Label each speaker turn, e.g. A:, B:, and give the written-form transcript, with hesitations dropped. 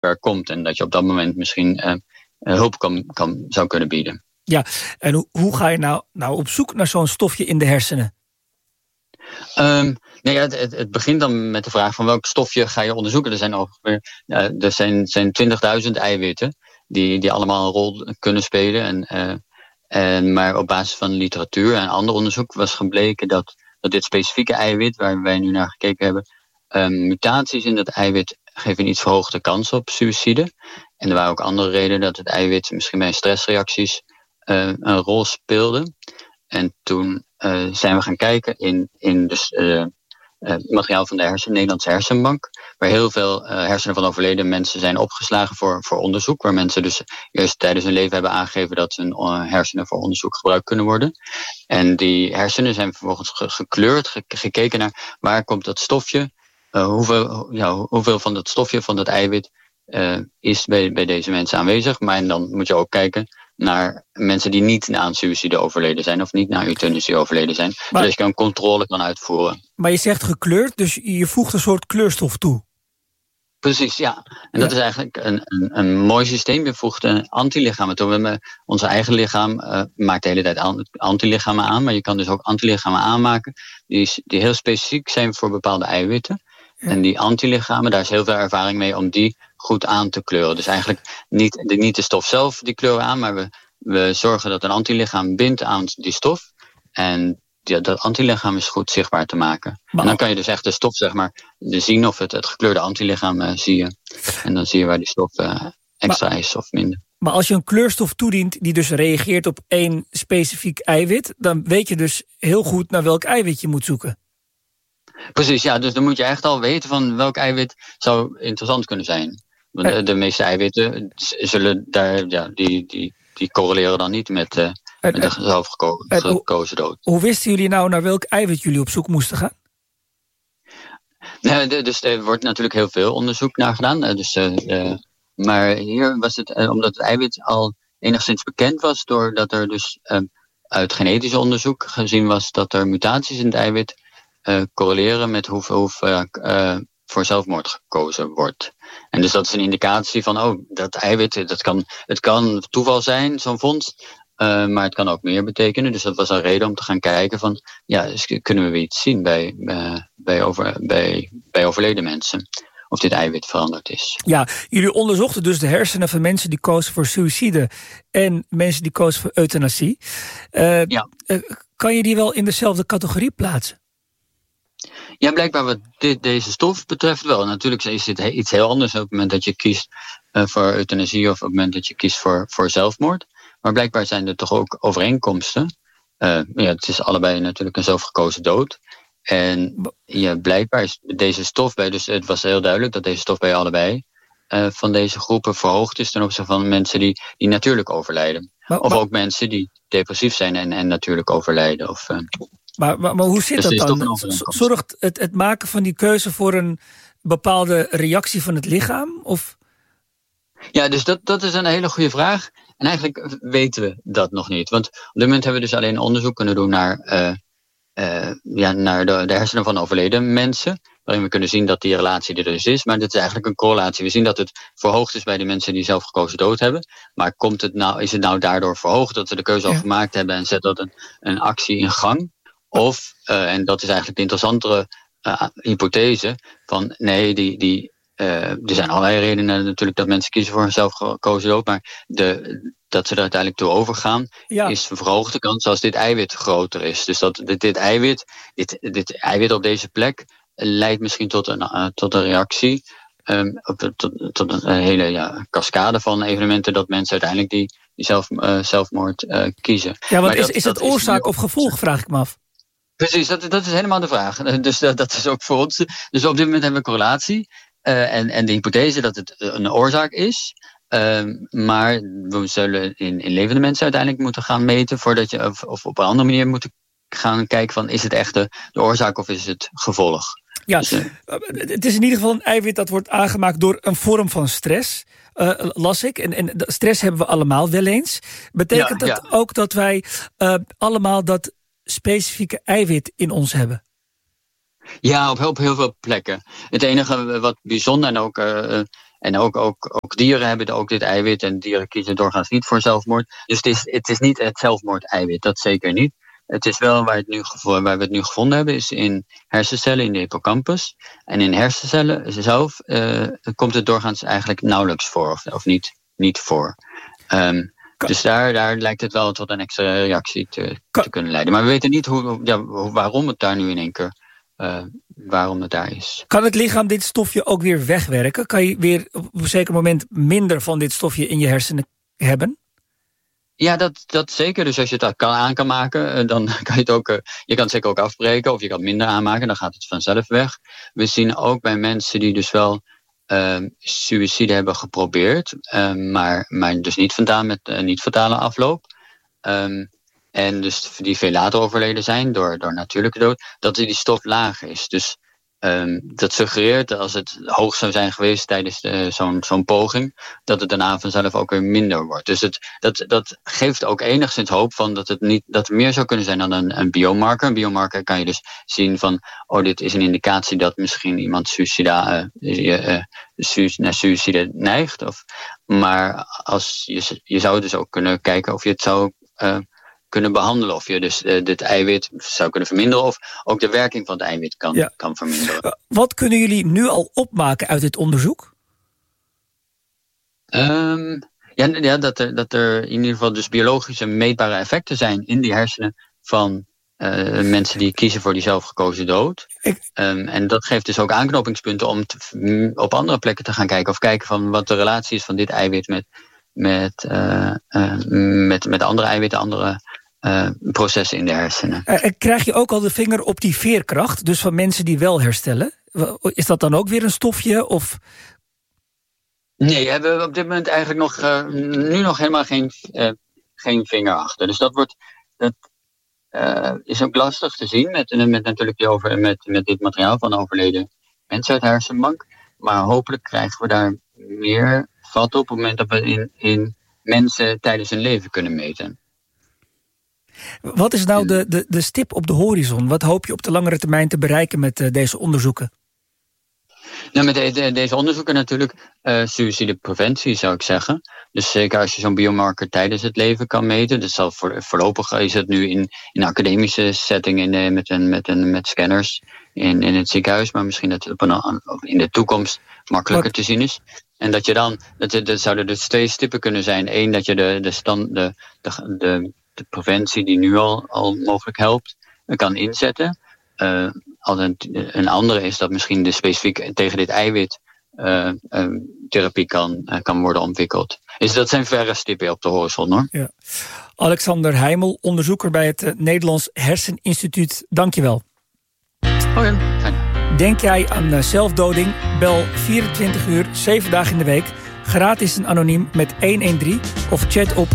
A: komt. En dat je op dat moment misschien hulp zou kunnen bieden.
B: Ja, en hoe ga je nou op zoek naar zo'n stofje in de hersenen?
A: Het begint dan met de vraag van welk stofje ga je onderzoeken. Er zijn ongeveer zijn 20.000 eiwitten die allemaal een rol kunnen spelen. Maar op basis van literatuur en ander onderzoek was gebleken dat dit specifieke eiwit, waar wij nu naar gekeken hebben, mutaties in dat eiwit geven een iets verhoogde kans op suïcide. En er waren ook andere redenen dat het eiwit misschien bij stressreacties een rol speelde. En toen zijn we gaan kijken in materiaal van de Nederlandse Hersenbank, waar heel veel hersenen van overleden mensen zijn opgeslagen voor onderzoek, waar mensen dus eerst tijdens hun leven hebben aangegeven dat hun hersenen voor onderzoek gebruikt kunnen worden. En die hersenen zijn vervolgens gekleurd, gekeken naar waar komt dat stofje, hoeveel van dat stofje, van dat eiwit, is bij deze mensen aanwezig. Maar dan moet je ook kijken naar mensen die niet aan suïcide overleden zijn of niet naar euthanasie overleden zijn. Dus je kan controle uitvoeren.
B: Maar je zegt gekleurd, dus je voegt een soort kleurstof toe.
A: Precies, ja. En dat is eigenlijk een mooi systeem. Je voegt antilichamen toe. Onze eigen lichaam maakt de hele tijd antilichamen aan, maar je kan dus ook antilichamen aanmaken die heel specifiek zijn voor bepaalde eiwitten. Ja. En die antilichamen, daar is heel veel ervaring mee om die goed aan te kleuren. Dus eigenlijk niet de stof zelf die kleuren aan, maar we zorgen dat een antilichaam bindt aan die stof. En dat antilichaam is goed zichtbaar te maken. Maar en dan kan je dus echt de stof, zeg maar, zien of het gekleurde antilichaam zie je. En dan zie je waar die stof extra is of minder.
B: Maar als je een kleurstof toedient die dus reageert op één specifiek eiwit, dan weet je dus heel goed naar welk eiwit je moet zoeken.
A: Precies, ja. Dus dan moet je echt al weten van welk eiwit zou interessant kunnen zijn. Want de meeste eiwitten zullen daar, die correleren dan niet met de zelfgekozen dood.
B: Hoe wisten jullie nou naar welk eiwit jullie op zoek moesten gaan?
A: Dus er wordt natuurlijk heel veel onderzoek naar gedaan. Maar hier was het, omdat het eiwit al enigszins bekend was, doordat er dus uit genetisch onderzoek gezien was dat er mutaties in het eiwit correleren met hoeveel voor zelfmoord gekozen wordt. En dus dat is een indicatie van, dat eiwit, het kan toeval zijn, zo'n vondst, maar het kan ook meer betekenen. Dus dat was een reden om te gaan kijken van, kunnen we iets zien bij overleden mensen? Of dit eiwit veranderd is.
B: Ja, jullie onderzochten dus de hersenen van mensen die kozen voor suïcide en mensen die kozen voor euthanasie. Kan je die wel in dezelfde categorie plaatsen?
A: Ja, blijkbaar wat deze stof betreft wel. Natuurlijk is dit iets heel anders op het moment dat je kiest voor euthanasie of op het moment dat je kiest voor zelfmoord. Maar blijkbaar zijn er toch ook overeenkomsten. Het is allebei natuurlijk een zelfgekozen dood. En blijkbaar is deze stof bij, dus het was heel duidelijk dat deze stof bij allebei van deze groepen verhoogd is ten opzichte van mensen die natuurlijk overlijden. Of ook mensen die depressief zijn en natuurlijk overlijden.
B: Maar hoe zit dat dan? Zorgt het maken van die keuze voor een bepaalde reactie van het lichaam? Of?
A: Ja, dus dat is een hele goede vraag. En eigenlijk weten we dat nog niet. Want op dit moment hebben we dus alleen onderzoek kunnen doen naar de hersenen van overleden mensen. Waarin we kunnen zien dat die relatie er dus is. Maar dit is eigenlijk een correlatie. We zien dat het verhoogd is bij de mensen die zelfgekozen dood hebben. Maar is het nou daardoor verhoogd dat ze de keuze al gemaakt hebben en zet dat een actie in gang? Of, en dat is eigenlijk de interessantere hypothese, van nee, er zijn allerlei redenen natuurlijk dat mensen kiezen voor een zelfgekozen dood, maar dat ze er uiteindelijk toe overgaan, is een verhoogde kans als dit eiwit groter is. Dus dat dit eiwit op deze plek leidt misschien tot een reactie, tot een hele cascade van evenementen dat mensen uiteindelijk die zelfmoord kiezen.
B: Ja, want is het oorzaak of gevolg, vraag ik me af.
A: Precies, dat is helemaal de vraag. Dus dat is ook voor ons. Dus op dit moment hebben we een correlatie. En de hypothese dat het een oorzaak is. Maar we zullen in levende mensen uiteindelijk moeten gaan meten voordat je of op een andere manier moeten gaan kijken van is het echt de oorzaak of is het gevolg.
B: Ja, dus, het is in ieder geval een eiwit dat wordt aangemaakt door een vorm van stress. Las ik. En stress hebben we allemaal wel eens. Betekent dat ook dat wij allemaal dat specifieke eiwit in ons hebben?
A: Ja, op heel veel plekken. Het enige wat bijzonder en ook En ook dieren hebben ook dit eiwit. En dieren kiezen doorgaans niet voor zelfmoord. Dus het is niet het zelfmoord-eiwit, dat zeker niet. Het is wel waar we het nu gevonden hebben, is in hersencellen in de hippocampus. En in hersencellen zelf komt het doorgaans eigenlijk nauwelijks voor, of niet voor. Dus daar lijkt het wel tot een extra reactie te kunnen leiden. Maar we weten niet waarom het daar nu in één keer waarom het daar is.
B: Kan het lichaam dit stofje ook weer wegwerken? Kan je weer op een zeker moment minder van dit stofje in je hersenen hebben?
A: Ja, dat zeker. Dus als je het aan kan maken, dan kan je het ook. Je kan het zeker ook afbreken of je kan het minder aanmaken. Dan gaat het vanzelf weg. We zien ook bij mensen die dus wel suïcide hebben geprobeerd, maar dus niet fatale afloop. En dus die veel later overleden zijn door natuurlijke dood, dat die stof laag is. Dus dat suggereert dat als het hoog zou zijn geweest tijdens zo'n poging, dat het daarna vanzelf ook weer minder wordt. Dus dat geeft ook enigszins hoop van dat het meer zou kunnen zijn dan een biomarker. Een biomarker kan je dus zien van, dit is een indicatie dat misschien iemand naar suïcide neigt. Maar je zou dus ook kunnen kijken of je het zou kunnen behandelen. Of je dus dit eiwit zou kunnen verminderen. Of ook de werking van het eiwit kan verminderen.
B: Wat kunnen jullie nu al opmaken uit dit onderzoek?
A: Dat er in ieder geval dus biologische meetbare effecten zijn in die hersenen van mensen die kiezen voor die zelfgekozen dood. En dat geeft dus ook aanknopingspunten om op andere plekken te gaan kijken. Of kijken van wat de relatie is van dit eiwit met andere eiwitten, andere processen in de hersenen.
B: Krijg je ook al de vinger op die veerkracht, dus van mensen die wel herstellen? Is dat dan ook weer een stofje? Of?
A: Nee, we hebben op dit moment eigenlijk nu nog helemaal geen vinger achter. Dus dat is ook lastig te zien met natuurlijk met dit materiaal van overleden mensen uit de hersenbank. Maar hopelijk krijgen we daar meer vat op het moment dat we in mensen tijdens hun leven kunnen meten.
B: Wat is nou de stip op de horizon? Wat hoop je op de langere termijn te bereiken met deze onderzoeken?
A: Nou, met deze onderzoeken natuurlijk suïcidepreventie zou ik zeggen. Dus zeker als je zo'n biomarker tijdens het leven kan meten. Dus voorlopig is het nu in academische setting met scanners in het ziekenhuis. Maar misschien dat het in de toekomst makkelijker te zien is. En dat je dan, dat zouden dus 2 stippen kunnen zijn. Eén, dat je de preventie die nu al mogelijk helpt, kan inzetten. Een andere is dat misschien de specifiek tegen dit eiwit therapie kan worden ontwikkeld. Dus dat zijn verre stippen op de horizon, hoor. Ja.
B: Alexander Heijmel, onderzoeker bij het Nederlands Herseninstituut. Dank je wel.
A: Fijn.
B: Denk jij aan zelfdoding? Bel 24 uur, 7 dagen in de week. Gratis en anoniem met 113 of chat op